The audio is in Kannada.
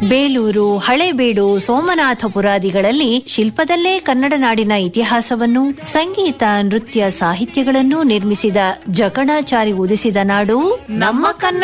ಬೇಲೂರು, ಹಳೇಬೀಡು, ಸೋಮನಾಥಪುರಾದಿಗಳಲ್ಲಿ ಶಿಲ್ಪದಲ್ಲೇ ಕನ್ನಡ ನಾಡಿನ ಇತಿಹಾಸವನ್ನು, ಸಂಗೀತ, ನೃತ್ಯ, ಸಾಹಿತ್ಯಗಳನ್ನು ನಿರ್ಮಿಸಿದ ಜಕಣಾಚಾರಿ ಉದಿಸಿದ ನಾಡು ನಮ್ಮ ಕನ್ನಡ.